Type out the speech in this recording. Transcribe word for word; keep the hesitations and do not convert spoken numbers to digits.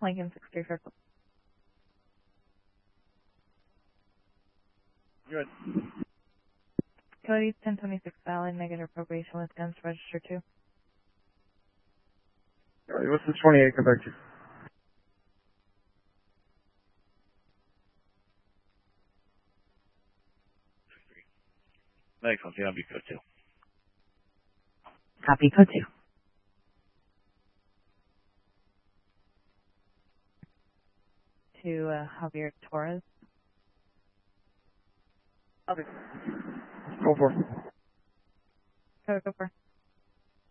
Lincoln six three four. Good. Cody ten twenty-six valid, negative appropriation with guns registered to. Alright, what's the twenty-eight come back to? Thanks, I'll see I'll be code two. Copy, code two. To uh, Javier Torres. Okay. Go for it. Code, go for it.